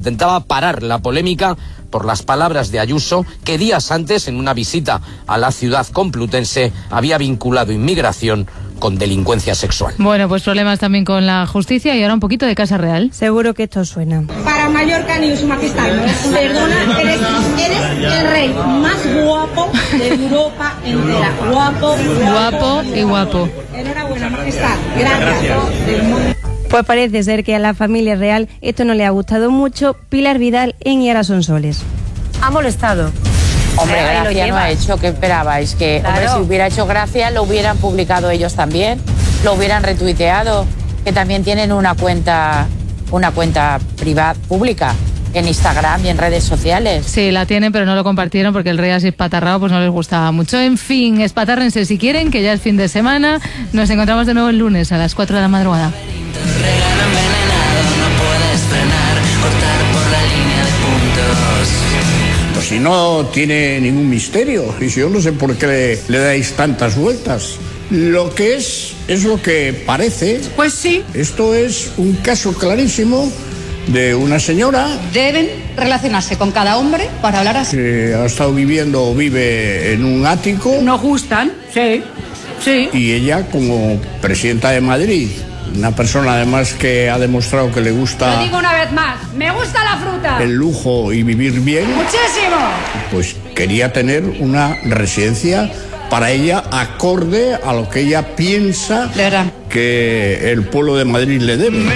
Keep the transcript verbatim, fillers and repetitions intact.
intentaba parar la polémica por las palabras de Ayuso, que días antes, en una visita a la ciudad complutense, había vinculado inmigración con delincuencia sexual. Bueno, pues problemas también con la justicia y ahora un poquito de Casa Real. Seguro que esto suena. Para Mallorca ni su majestad, perdona, eres, eres el rey más guapo de Europa entera. Guapo, guapo, guapo y guapo. Enhorabuena, majestad. Gracias. Pues parece ser que a la familia real esto no le ha gustado mucho. Pilar Vidal en Y ahora son soles. Ha molestado. Hombre, gracia no ha hecho. ¿Qué esperabais? Que, claro. Hombre, si hubiera hecho gracia, lo hubieran publicado ellos también, lo hubieran retuiteado, que también tienen una cuenta, una cuenta privada, pública, en Instagram y en redes sociales. Sí, la tienen, pero no lo compartieron porque el rey así espatarrado pues no les gustaba mucho. En fin, espatárrense si quieren, que ya es fin de semana. Nos encontramos de nuevo el lunes a las cuatro de la madrugada. Pues si no tiene ningún misterio, y si yo no sé por qué le, le dais tantas vueltas. Lo que es, es lo que parece. Pues sí. Esto es un caso clarísimo de una señora. Deben relacionarse con cada hombre para hablar así. Que ha estado viviendo o vive en un ático. Nos gustan, sí, sí. Y ella, como presidenta de Madrid, una persona además que ha demostrado que le gusta... Lo digo una vez más, me gusta la fruta. El lujo y vivir bien. Muchísimo. Pues quería tener una residencia para ella acorde a lo que ella piensa que el pueblo de Madrid le debe.